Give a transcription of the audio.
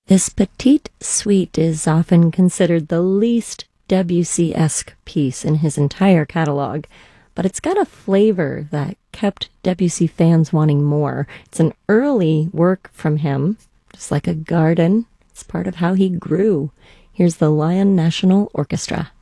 This Petite Suite is often considered the least Debussy-esque piece in his entire catalog, but it's got a flavor that kept Debussy fans wanting more. It's an early work from him, just like a garden. It's part of how he grew. Here's the Lyon National Orchestra.